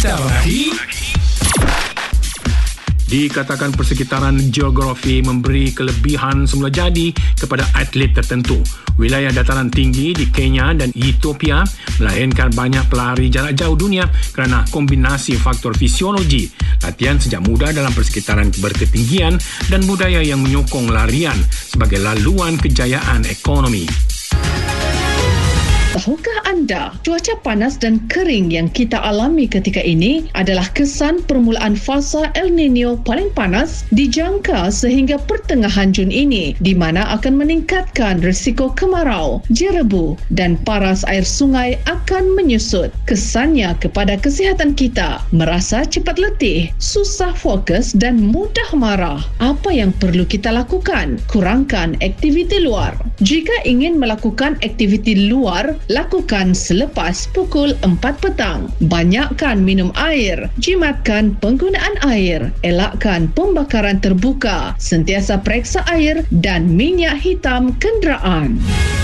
Cerita lagi. Dikatakan persekitaran geografi memberi kelebihan semula jadi kepada atlet tertentu. Wilayah dataran tinggi di Kenya dan Ethiopia melahirkan banyak pelari jarak jauh dunia kerana kombinasi faktor fisiologi, latihan sejak muda dalam persekitaran berketinggian dan budaya yang menyokong larian sebagai laluan kejayaan ekonomi. Tahukah anda, cuaca panas dan kering yang kita alami ketika ini adalah kesan permulaan fasa El Nino paling panas dijangka sehingga pertengahan Jun ini, di mana akan meningkatkan risiko kemarau, jerebu dan paras air sungai akan menyusut. Kesannya kepada kesihatan kita, merasa cepat letih, susah fokus dan mudah marah. Apa yang perlu kita lakukan? Kurangkan aktiviti luar. Jika ingin melakukan aktiviti luar, lakukan selepas pukul 4 petang. Banyakkan minum air, jimatkan penggunaan air, elakkan pembakaran terbuka, sentiasa periksa air dan minyak hitam kenderaan.